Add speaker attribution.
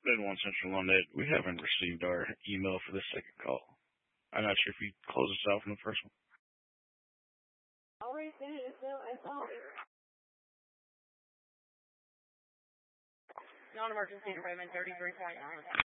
Speaker 1: Then one Central London, we haven't received our email for the second call. I'm not sure if you closed us out from the first one.
Speaker 2: Already finished. I saw it. Non-emergency department 33.9.